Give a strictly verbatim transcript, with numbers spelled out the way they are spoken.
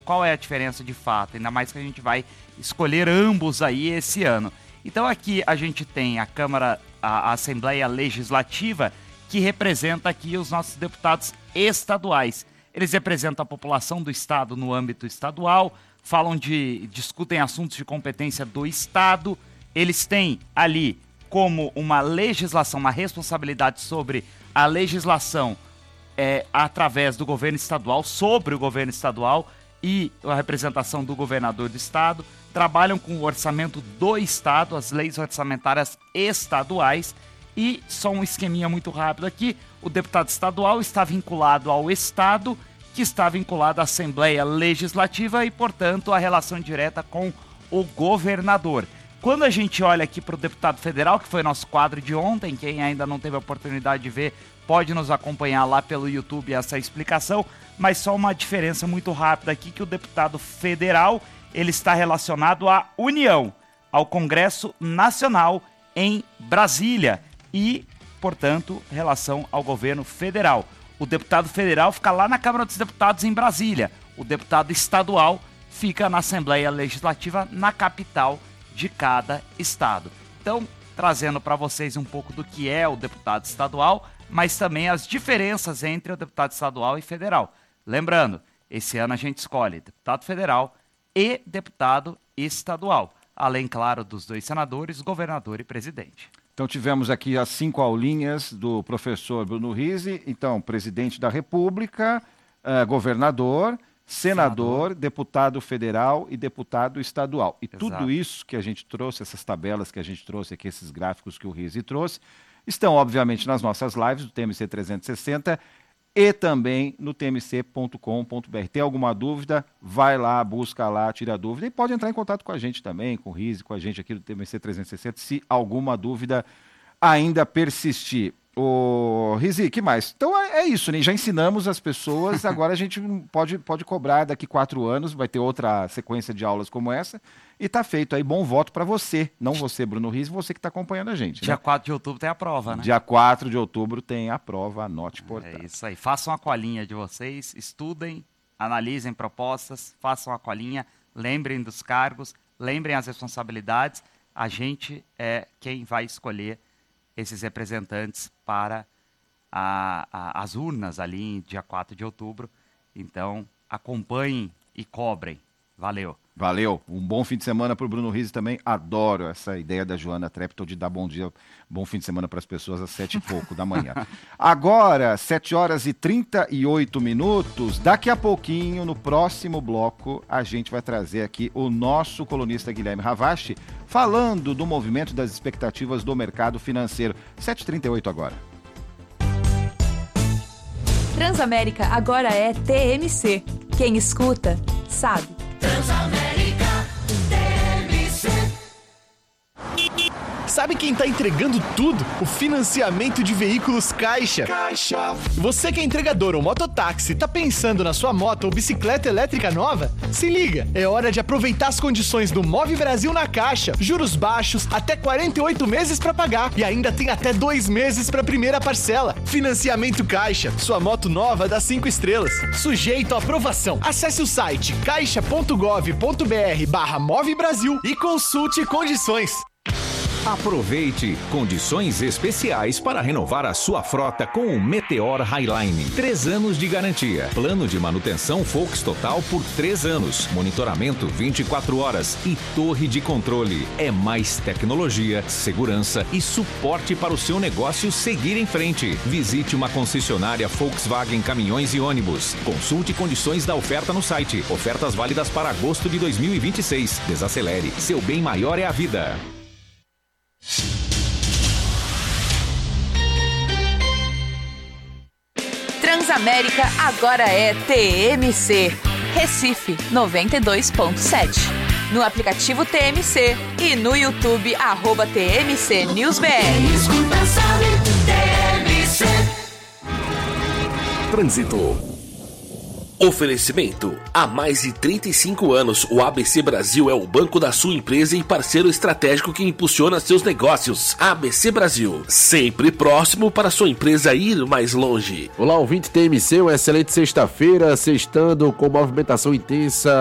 qual é a diferença de fato, ainda mais que a gente vai escolher ambos aí esse ano. Então aqui a gente tem a Câmara, a, a Assembleia Legislativa, que representa aqui os nossos deputados estaduais. Eles representam a população do estado no âmbito estadual, falam de, discutem assuntos de competência do estado, eles têm ali como uma legislação, uma responsabilidade sobre a legislação é, através do governo estadual, sobre o governo estadual e a representação do governador do estado, trabalham com o orçamento do estado, as leis orçamentárias estaduais, e só um esqueminha muito rápido aqui, o deputado estadual está vinculado ao estado, que está vinculado à Assembleia Legislativa e, portanto, a relação direta com o governador. Quando a gente olha aqui para o deputado federal, que foi nosso quadro de ontem, quem ainda não teve a oportunidade de ver, pode nos acompanhar lá pelo YouTube essa explicação, mas só uma diferença muito rápida aqui, que o deputado federal, ele está relacionado à União, ao Congresso Nacional em Brasília e, portanto, relação ao governo federal. O deputado federal fica lá na Câmara dos Deputados em Brasília, o deputado estadual fica na Assembleia Legislativa na capital de cada estado. Então, trazendo para vocês um pouco do que é o deputado estadual, mas também as diferenças entre o deputado estadual e federal. Lembrando, esse ano a gente escolhe deputado federal e deputado estadual, além, claro, dos dois senadores, governador e presidente. Então tivemos aqui as cinco aulinhas do professor Bruno Rizzi, então presidente da República, uh, governador, senador, senador, deputado federal e deputado estadual. E Exato. Tudo isso que a gente trouxe, essas tabelas que a gente trouxe aqui, esses gráficos que o Rizzi trouxe, estão obviamente nas nossas lives do T M C trezentos e sessenta e também no t m c ponto com ponto b r. Tem alguma dúvida? Vai lá, busca lá, tira a dúvida e pode entrar em contato com a gente também, com o Rizzi, com a gente aqui do T M C trezentos e sessenta, se alguma dúvida ainda persistir. Ô, Rizzi, que mais? Então é, é isso, né? Já ensinamos as pessoas, agora a gente pode, pode cobrar daqui quatro anos, vai ter outra sequência de aulas como essa, e tá feito aí, bom voto para você, não você, Bruno Rizzi, você que está acompanhando a gente. Dia né? quatro de outubro tem a prova, né? Dia quatro de outubro tem a prova, anote, portanto. É isso aí, façam a colinha de vocês, estudem, analisem propostas, façam a colinha, lembrem dos cargos, lembrem as responsabilidades, a gente é quem vai escolher esses representantes para a, a, as urnas ali em dia quatro de outubro. Então, acompanhem e cobrem. Valeu. Valeu. Um bom fim de semana para o Bruno Rizzi também. Adoro essa ideia da Joana Treptow de dar bom dia, bom fim de semana para as pessoas às sete e pouco da manhã. Agora, sete horas e trinta e oito minutos. Daqui a pouquinho, no próximo bloco, a gente vai trazer aqui o nosso colunista Guilherme Ravache falando do movimento das expectativas do mercado financeiro. sete e trinta e oito agora. Transamérica agora é T M C. Quem escuta, sabe. Transamérica T M C. Sabe quem tá entregando tudo? O financiamento de veículos Caixa. Caixa. Você que é entregador ou mototáxi, tá pensando na sua moto ou bicicleta elétrica nova? Se liga, é hora de aproveitar as condições do Move Brasil na Caixa. Juros baixos, até quarenta e oito meses para pagar e ainda tem até dois meses para primeira parcela. Financiamento Caixa, sua moto nova dá cinco estrelas. Sujeito à aprovação. Acesse o site caixa ponto gov ponto br barra Move Brasil e consulte condições. Aproveite condições especiais para renovar a sua frota com o Meteor Highline. Três anos de garantia. Plano de manutenção Volks Total por três anos. Monitoramento vinte e quatro horas e torre de controle. É mais tecnologia, segurança e suporte para o seu negócio seguir em frente. Visite uma concessionária Volkswagen Caminhões e Ônibus. Consulte condições da oferta no site. Ofertas válidas para agosto de dois mil e vinte e seis. Desacelere. Seu bem maior é a vida. Transamérica agora é T M C. Recife noventa e dois ponto sete. No aplicativo T M C e no YouTube arroba T M C News B R. Escuta, sabe, T M C. Trânsito. Oferecimento. Há mais de trinta e cinco anos, o A B C Brasil é o banco da sua empresa e parceiro estratégico que impulsiona seus negócios. A B C Brasil, sempre próximo para sua empresa ir mais longe. Olá, ouvinte T M C, uma excelente sexta-feira, sextando com movimentação intensa